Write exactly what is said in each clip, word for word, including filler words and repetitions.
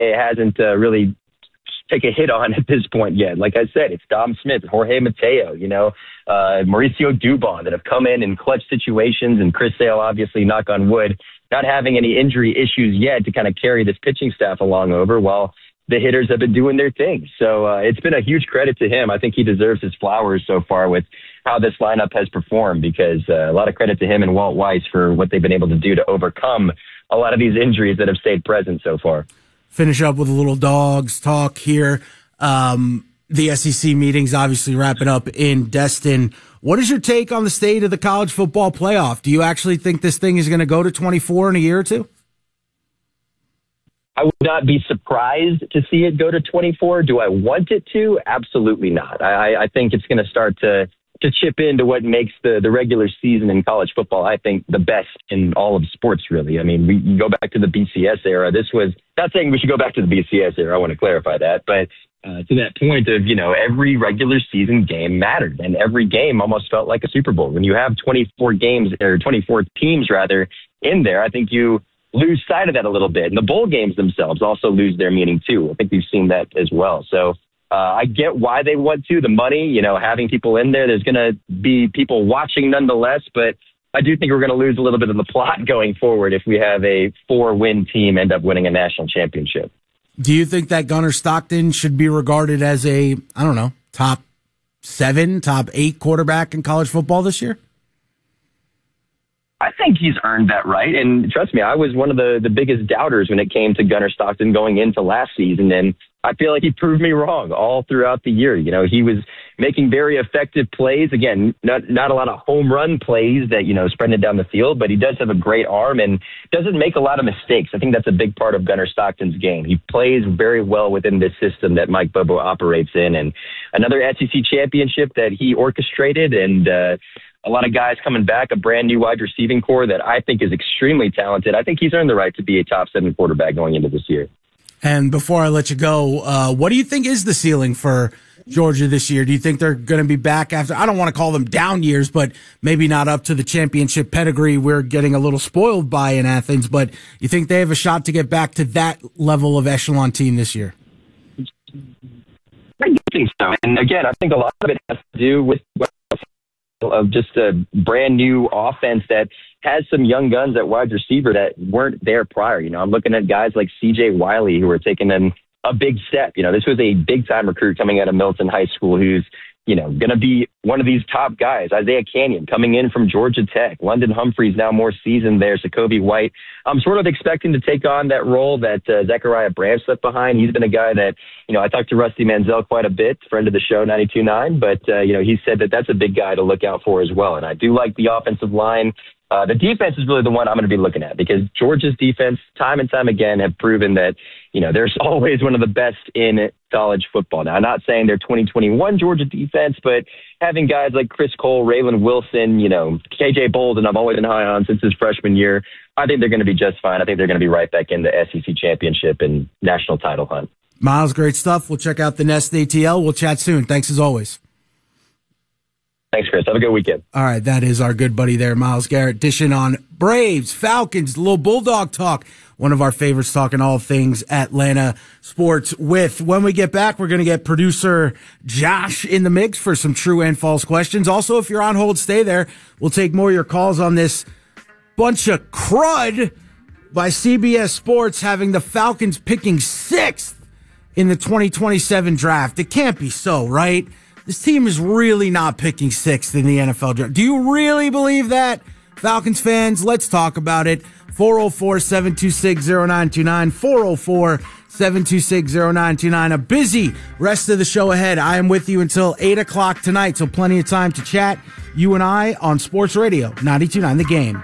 it hasn't uh, really take a hit on at this point yet. Like I said, it's Dom Smith, Jorge Mateo, you know, uh, Mauricio Dubon that have come in in clutch situations, and Chris Sale, obviously, knock on wood, not having any injury issues yet to kind of carry this pitching staff along over while the hitters have been doing their thing. So uh, it's been a huge credit to him. I think he deserves his flowers so far with how this lineup has performed, because uh, a lot of credit to him and Walt Weiss for what they've been able to do to overcome a lot of these injuries that have stayed present so far. Finish up with a little dogs talk here. Um, the S E C meetings obviously wrapping up in Destin. What is your take on the state of the college football playoff? Do you actually think this thing is going to go to twenty-four in a year or two? I would not be surprised to see it go to twenty-four. Do I want it to? Absolutely not. I, I think it's going to start to to chip into what makes the, the regular season in college football, I think, the best in all of sports, really. I mean, we can go back to the B C S era. This was, not saying we should go back to the B C S era. I want to clarify that. But uh, to that point of, you know, every regular season game mattered, and every game almost felt like a Super Bowl. When you have twenty-four games, or twenty-four teams, rather, in there, I think you lose sight of that a little bit. And the bowl games themselves also lose their meaning, too. I think we've seen that as well. So, Uh, I get why they want to, the money, you know, having people in there. There's going to be people watching nonetheless, but I do think we're going to lose a little bit of the plot going forward if we have a four-win team end up winning a national championship. Do you think that Gunnar Stockton should be regarded as a, I don't know, top seven, top eight quarterback in college football this year? I think he's earned that right. And trust me, I was one of the, the biggest doubters when it came to Gunnar Stockton going into last season. And I feel like he proved me wrong all throughout the year. You know, he was making very effective plays. Again, not not a lot of home run plays that, you know, spreading it down the field, but he does have a great arm and doesn't make a lot of mistakes. I think that's a big part of Gunnar Stockton's game. He plays very well within this system that Mike Bobo operates in. And another S E C championship that he orchestrated, and uh, a lot of guys coming back, a brand new wide receiving core that I think is extremely talented. I think he's earned the right to be a top seven quarterback going into this year. And before I let you go, uh, what do you think is the ceiling for Georgia this year? Do you think they're going to be back after, I don't want to call them down years, but maybe not up to the championship pedigree we're getting a little spoiled by in Athens, but you think they have a shot to get back to that level of echelon team this year? I do think so. And again, I think a lot of it has to do with of just a brand new offense that has some young guns at wide receiver that weren't there prior. You know, I'm looking at guys like C J Wiley who are taking them a big step. You know, this was a big time recruit coming out of Milton High School who's, you know, going to be one of these top guys. Isaiah Canyon coming in from Georgia Tech. London Humphreys now more seasoned there. Jacoby White. I'm sort of expecting to take on that role that uh, Zechariah Branch left behind. He's been a guy that, you know, I talked to Rusty Manziel quite a bit, friend of the show, ninety-two point nine, but, uh, you know, he said that that's a big guy to look out for as well. And I do like the offensive line. Uh, the defense is really the one I'm going to be looking at, because Georgia's defense, time and time again, have proven that, you know, there's always one of the best in college football. Now, I'm not saying they're twenty twenty-one Georgia defense, but having guys like Chris Cole, Raylan Wilson, you know, K J Bolden, I've always been high on since his freshman year. I think they're going to be just fine. I think they're going to be right back in the S E C championship and national title hunt. Miles, great stuff. We'll check out the Nest A T L. We'll chat soon. Thanks as always. Thanks, Chris. Have a good weekend. All right, that is our good buddy there, Miles Garrett, dishing on Braves, Falcons, little Bulldog talk. One of our favorites, talking all things Atlanta sports with. When we get back, we're going to get producer Josh in the mix for some true and false questions. Also, if you're on hold, stay there. We'll take more of your calls on this bunch of crud by C B S Sports having the Falcons picking sixth in the twenty twenty-seven draft. It can't be so, right? This team is really not picking sixth in the N F L draft. Do you really believe that? Falcons fans, let's talk about it. four oh four, seven two six, oh nine two nine, four oh four, seven two six, oh nine two nine. A busy rest of the show ahead. I am with you until eight o'clock tonight, so plenty of time to chat, you and I, on Sports Radio ninety-two point nine The Game.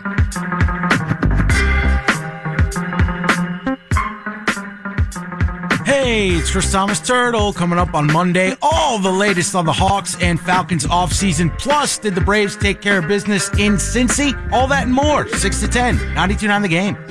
Hey, it's Chris Thomas Turtle coming up on Monday. All the latest on the Hawks and Falcons offseason. Plus, did the Braves take care of business in Cincy? All that and more. six to ten, ninety-two point nine The Game.